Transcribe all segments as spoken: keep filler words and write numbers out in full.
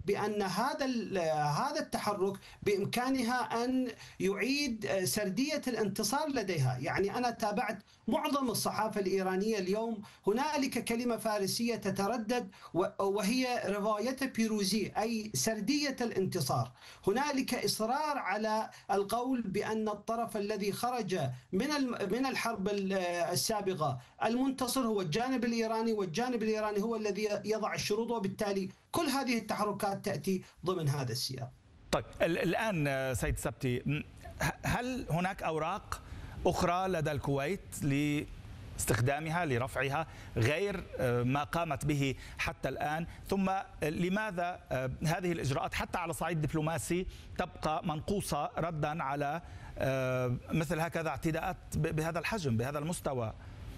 بأن هذا هذا التحرك بإمكانها أن يعيد سردية الانتصار لديها. يعني أنا تابعت معظم الصحافة الإيرانية اليوم، هنالك كلمة فارسية تتردد وهي رواية بيروزي، أي سردية الانتصار. هنالك إصرار على القول بأن الطرف الذي خرج من من الحرب السابقة المنتصر هو الجانب الإيراني، والجانب الإيراني هو الذي يضع الشروط، وبالتالي كل هذه التحركات تأتي ضمن هذا السياق. طيب الآن سيد سبتي، هل هناك أوراق أخرى لدى الكويت لاستخدامها لرفعها غير ما قامت به حتى الآن؟ ثم لماذا هذه الإجراءات حتى على صعيد دبلوماسي تبقى منقوصة ردا على مثل هكذا اعتداءات بهذا الحجم بهذا المستوى؟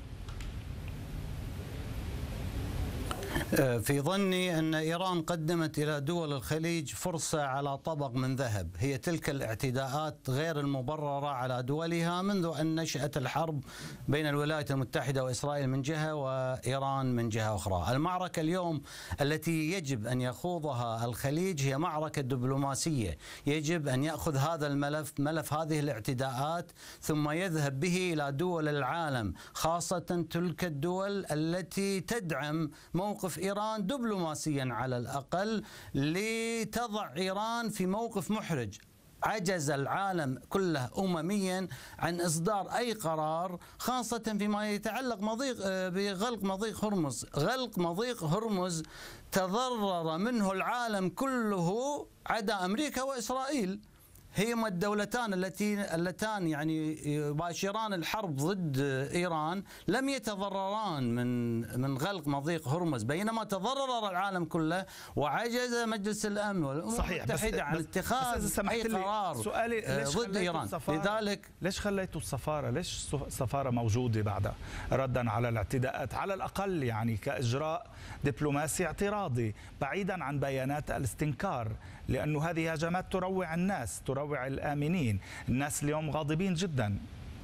في ظني أن إيران قدمت إلى دول الخليج فرصة على طبق من ذهب، هي تلك الاعتداءات غير المبررة على دولها منذ أن نشأت الحرب بين الولايات المتحدة وإسرائيل من جهة وإيران من جهة أخرى. المعركة اليوم التي يجب أن يخوضها الخليج هي معركة دبلوماسية، يجب أن يأخذ هذا الملف، ملف هذه الاعتداءات، ثم يذهب به إلى دول العالم، خاصة تلك الدول التي تدعم موقف إيران دبلوماسيا على الأقل، لتضع إيران في موقف محرج. عجز العالم كله أمميا عن إصدار أي قرار، خاصة فيما يتعلق مضيق بغلق مضيق هرمز. غلق مضيق هرمز تضرر منه العالم كله عدا أمريكا وإسرائيل، هما الدولتان التي اللتان يعني يباشران الحرب ضد إيران لم يتضرران من من غلق مضيق هرمز، بينما تضرر العالم كله وعجز مجلس الأمن والأمم المتحدة عن اتخاذ أي قرار ضد إيران. لذلك ليش خليتوا السفارة؟ ليش السفارة موجودة بعدها ردا على الاعتداءات على الأقل، يعني كإجراء دبلوماسي اعتراضي بعيدا عن بيانات الاستنكار؟ لأنه هذه هجمات تروع الناس، تروع الآمنين. الناس اليوم غاضبين جدا.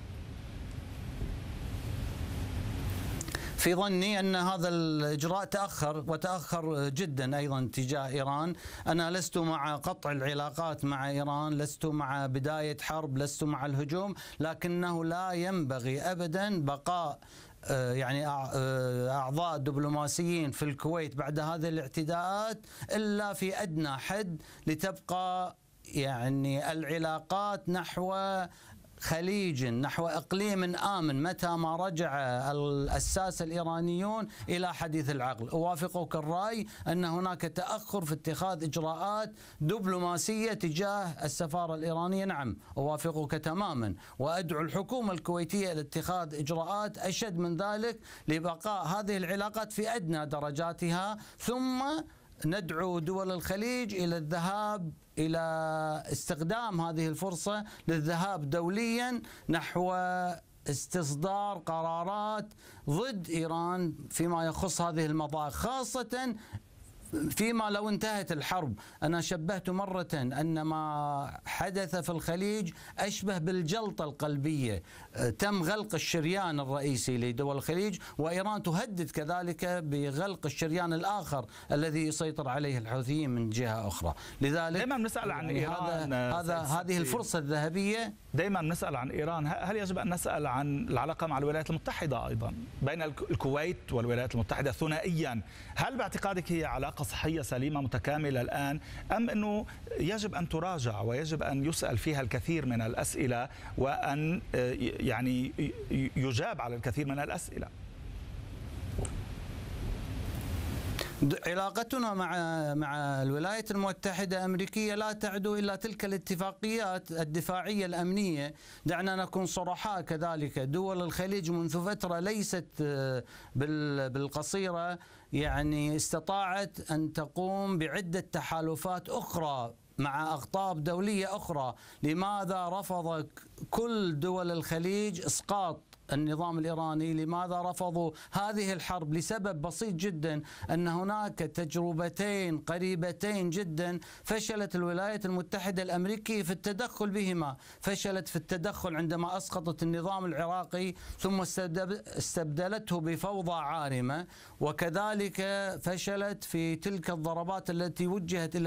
في ظني أن هذا الإجراء تأخر وتأخر جدا أيضا تجاه إيران. أنا لست مع قطع العلاقات مع إيران، لست مع بداية حرب، لست مع الهجوم، لكنه لا ينبغي أبدا بقاء يعني أعضاء دبلوماسيين في الكويت بعد هذه الاعتداءات إلا في أدنى حد، لتبقى يعني العلاقات نحو خليج، نحو إقليم آمن متى ما رجع الساسة الإيرانيون إلى حديث العقل. أوافقك الرأي أن هناك تأخر في اتخاذ إجراءات دبلوماسية تجاه السفارة الإيرانية، نعم أوافقك تماما، وأدعو الحكومة الكويتية لاتخاذ إجراءات أشد من ذلك لبقاء هذه العلاقات في أدنى درجاتها، ثم ندعو دول الخليج إلى الذهاب إلى استخدام هذه الفرصة للذهاب دوليا نحو استصدار قرارات ضد إيران فيما يخص هذه المضايق، خاصة فيما لو انتهت الحرب. أنا شبهت مرة أن ما حدث في الخليج أشبه بالجلطة القلبية، تم غلق الشريان الرئيسي لدول الخليج، وإيران تهدد كذلك بغلق الشريان الآخر الذي يسيطر عليه الحوثيين من جهة أخرى. لذلك دائما نسأل عن إيران، هذا هذه الفرصة الذهبية. دائما نسأل عن إيران، هل يجب أن نسأل عن العلاقة مع الولايات المتحدة أيضا؟ بين الكويت والولايات المتحدة ثنائيا، هل باعتقادك هي علاقة صحية سليمة متكاملة الآن، أم أنه يجب أن تراجع ويجب أن يسأل فيها الكثير من الأسئلة وأن يعني يجاب على الكثير من الأسئلة؟ علاقتنا مع مع الولايات المتحدة الأمريكية لا تعدو إلا تلك الاتفاقيات الدفاعية الأمنية. دعنا نكون صرحاء كذلك، دول الخليج منذ فترة ليست بالقصيرة يعني استطاعت أن تقوم بعدة تحالفات أخرى مع أقطاب دولية أخرى. لماذا رفض كل دول الخليج إسقاط النظام الإيراني؟ لماذا رفضوا هذه الحرب؟ لسبب بسيط جدا، أن هناك تجربتين قريبتين جدا فشلت الولايات المتحدة الأمريكية في التدخل بهما. فشلت في التدخل عندما أسقطت النظام العراقي ثم استبدلته بفوضى عارمة، وكذلك فشلت في تلك الضربات التي وجهت إلى